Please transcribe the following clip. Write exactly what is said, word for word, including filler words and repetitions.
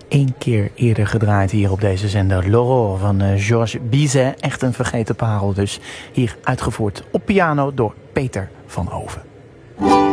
één keer eerder gedraaid hier op deze zender. L'aurore van uh, Georges Bizet. Echt een vergeten parel dus. Hier uitgevoerd op piano door Peter van Hoven.